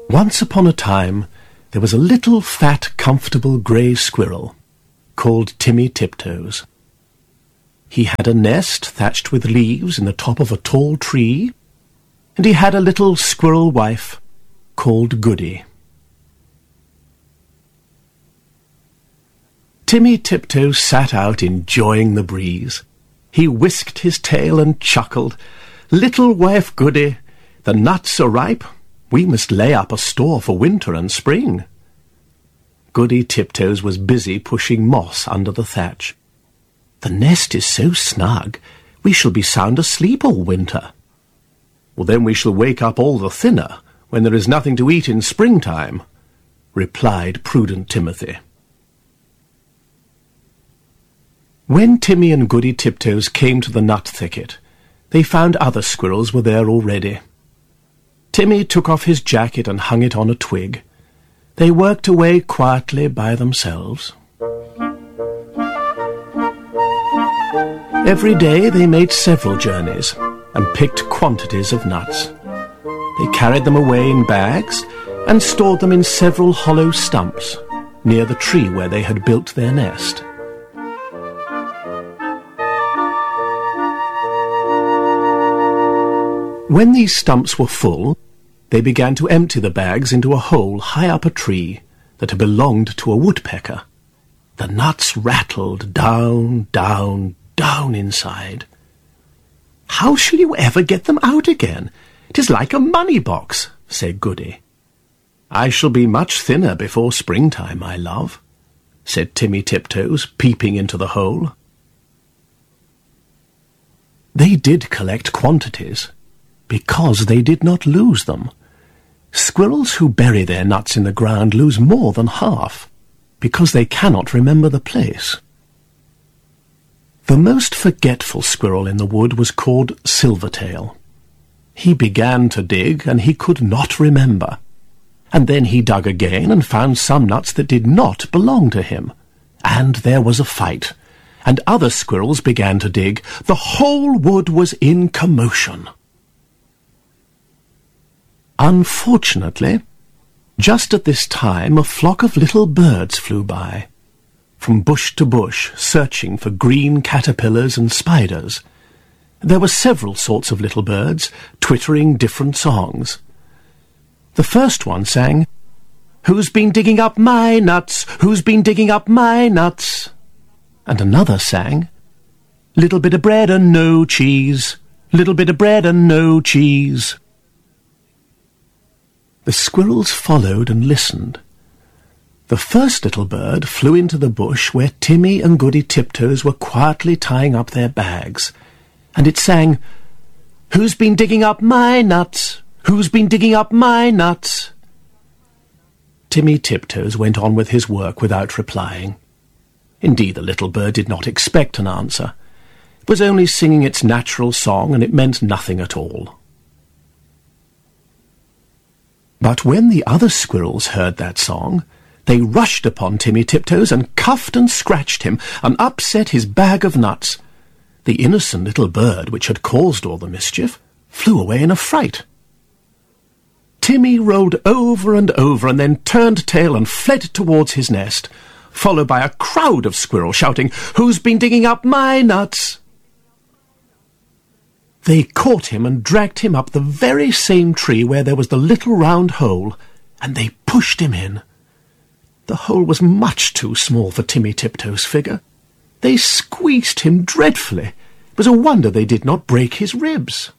Once upon a time, there was a little fat, comfortable grey squirrel called Timmy Tiptoes. He had a nest thatched with leaves in the top of a tall tree, and he had a little squirrel wife called Goody. Timmy Tiptoes sat out enjoying the breeze. He whisked his tail and chuckled, "Little wife Goody, the nuts are ripe. We must lay up a store for winter and spring." Goody Tiptoes was busy pushing moss under the thatch. "The nest is so snug, we shall be sound asleep all winter." "Well, then we shall wake up all the thinner when there is nothing to eat in springtime," replied prudent Timothy. When Timmy and Goody Tiptoes came to the nut thicket, they found other squirrels were there already. Timmy took off his jacket and hung it on a twig. They worked away quietly by themselves. Every day they made several journeys and picked quantities of nuts. They carried them away in bags and stored them in several hollow stumps near the tree where they had built their nest. When these stumps were full, they began to empty the bags into a hole high up a tree that had belonged to a woodpecker. The nuts rattled down, down, down inside. "How shall you ever get them out again? It is like a money box," said Goody. "I shall be much thinner before springtime, my love," said Timmy Tiptoes, peeping into the hole. They did collect quantities, because they did not lose them. Squirrels who bury their nuts in the ground lose more than half, because they cannot remember the place. The most forgetful squirrel in the wood was called Silvertail. He began to dig, and he could not remember. And then he dug again and found some nuts that did not belong to him. And there was a fight, and other squirrels began to dig. The whole wood was in commotion. Unfortunately, just at this time a flock of little birds flew by, from bush to bush, searching for green caterpillars and spiders. There were several sorts of little birds, twittering different songs. The first one sang, "Who's been digging up my nuts? Who's been digging up my nuts?" And another sang, "Little bit of bread and no cheese, little bit of bread and no cheese." The squirrels followed and listened. The first little bird flew into the bush where Timmy and Goody Tiptoes were quietly tying up their bags, and it sang, "Who's been digging up my nuts? Who's been digging up my nuts?" Timmy Tiptoes went on with his work without replying. Indeed, the little bird did not expect an answer. It was only singing its natural song, and it meant nothing at all. But when the other squirrels heard that song, they rushed upon Timmy Tiptoes and cuffed and scratched him and upset his bag of nuts. The innocent little bird, which had caused all the mischief, flew away in a fright. Timmy rolled over and over and then turned tail and fled towards his nest, followed by a crowd of squirrels shouting, "Who's been digging up my nuts?" They caught him and dragged him up the very same tree where there was the little round hole, and they pushed him in. The hole was much too small for Timmy Tiptoes' figure. They squeezed him dreadfully. It was a wonder they did not break his ribs.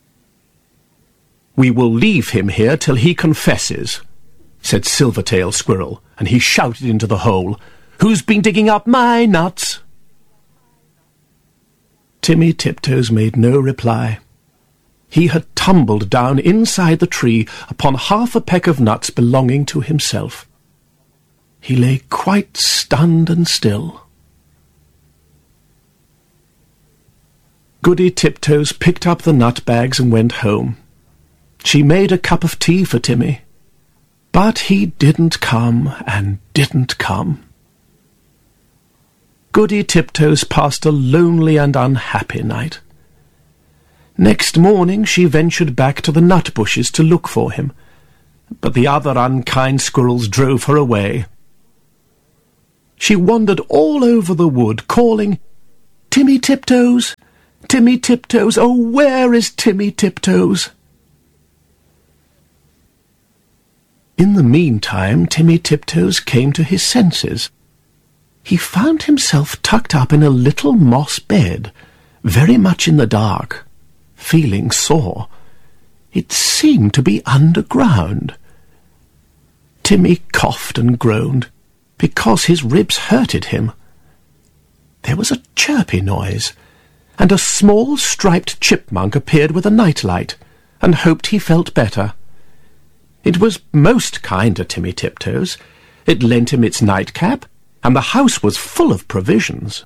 "We will leave him here till he confesses," said Silvertail Squirrel, and he shouted into the hole, "Who's been digging up my nuts?" Timmy Tiptoes made no reply. He had tumbled down inside the tree upon half a peck of nuts belonging to himself. He lay quite stunned and still. Goody Tiptoes picked up the nut bags and went home. She made a cup of tea for Timmy, but he didn't come and didn't come. Goody Tiptoes passed a lonely and unhappy night. Next morning she ventured back to the nut bushes to look for him, but the other unkind squirrels drove her away. She wandered all over the wood, calling, "Timmy Tiptoes! Timmy Tiptoes! Oh, where is Timmy Tiptoes?" In the meantime, Timmy Tiptoes came to his senses. He found himself tucked up in a little moss bed, very much in the dark, feeling sore. It seemed to be underground. Timmy coughed and groaned, because his ribs hurted him. There was a chirpy noise, and a small striped chipmunk appeared with a nightlight, and hoped he felt better. It was most kind to Timmy Tiptoes. It lent him its nightcap, and the house was full of provisions.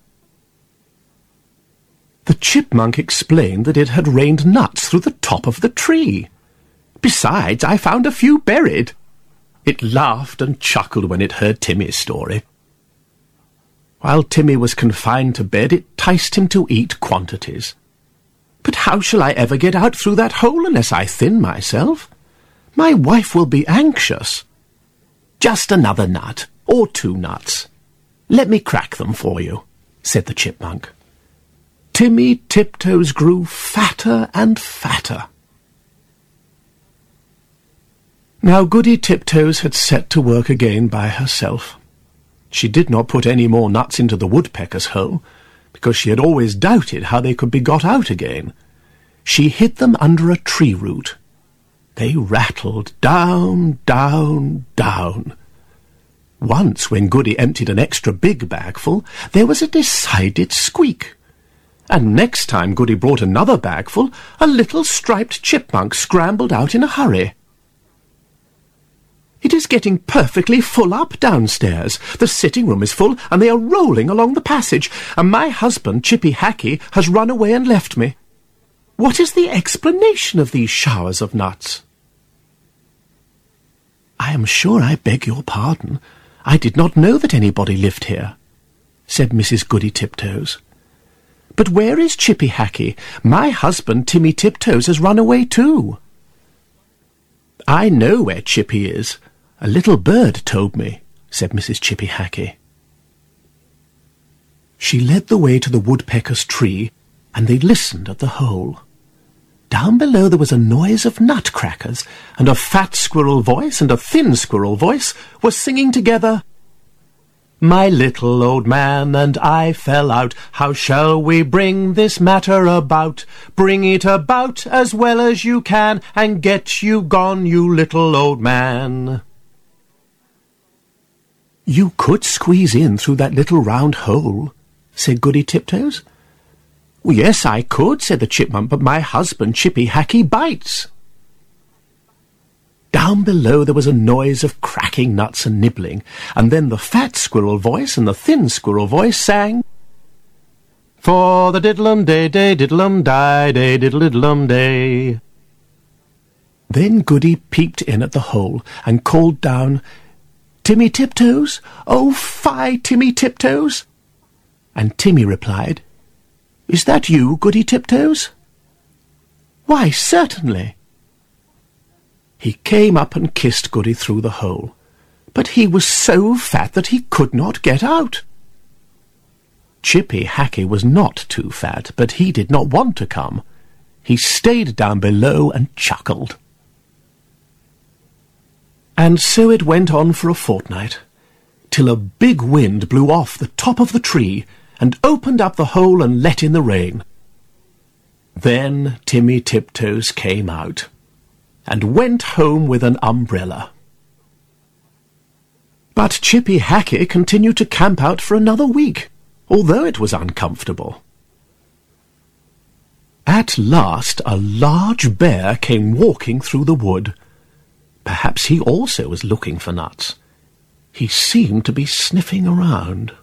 The chipmunk explained that it had rained nuts through the top of the tree. "Besides, I found a few buried." It laughed and chuckled when it heard Timmy's story. While Timmy was confined to bed, it enticed him to eat quantities. "But how shall I ever get out through that hole unless I thin myself? My wife will be anxious." "Just another nut, or 2 nuts. Let me crack them for you," said the chipmunk. Timmy Tiptoes grew fatter and fatter. Now Goody Tiptoes had set to work again by herself. She did not put any more nuts into the woodpecker's hole, because she had always doubted how they could be got out again. She hid them under a tree root. They rattled down, down, down. Once, when Goody emptied an extra big bagful, there was a decided squeak. And next time Goody brought another bagful, a little striped chipmunk scrambled out in a hurry. "It is getting perfectly full up downstairs. The sitting-room is full, and they are rolling along the passage, and my husband, Chippy Hackey, has run away and left me. What is the explanation of these showers of nuts?" "I am sure I beg your pardon. I did not know that anybody lived here," said Mrs. Goody Tiptoes. "But where is Chippy Hackey? My husband, Timmy Tiptoes, has run away too." "I know where Chippy is. A little bird told me," said Mrs. Chippy Hackey. She led the way to the woodpecker's tree, and they listened at the hole. Down below there was a noise of nutcrackers, and a fat squirrel voice and a thin squirrel voice were singing together, "My little old man and I fell out. How shall we bring this matter about? Bring it about as well as you can, and get you gone, you little old man." "You could squeeze in through that little round hole," said Goody Tiptoes. "Yes, I could," said the chipmunk, "but my husband, Chippy Hackey, bites." Down below there was a noise of cracking nuts and nibbling, and then the fat squirrel voice and the thin squirrel voice sang, "For the diddlum day, day diddlum die, day diddle diddlum day." Then Goody peeped in at the hole and called down, "Timmy Tiptoes? Oh, fie, Timmy Tiptoes!" And Timmy replied, "Is that you, Goody Tiptoes?" "Why, certainly." He came up and kissed Goody through the hole, but he was so fat that he could not get out. Chippy Hackey was not too fat, but he did not want to come. He stayed down below and chuckled. And so it went on for a fortnight, till a big wind blew off the top of the tree and opened up the hole and let in the rain. Then Timmy Tiptoes came out, and went home with an umbrella. But Chippy Hackey continued to camp out for another week, although it was uncomfortable. At last a large bear came walking through the wood. Perhaps he also was looking for nuts. He seemed to be sniffing around.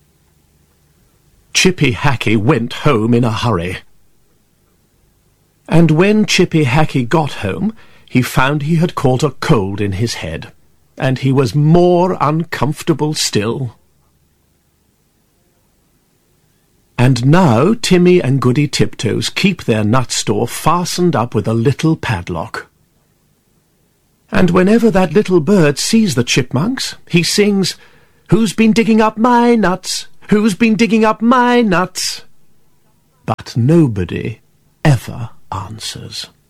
Chippy Hackey went home in a hurry. And when Chippy Hackey got home, he found he had caught a cold in his head, and he was more uncomfortable still. And now Timmy and Goody Tiptoes keep their nut store fastened up with a little padlock. And whenever that little bird sees the chipmunks, he sings, "Who's been digging up my nuts? Who's been digging up my nuts?" But nobody ever answers.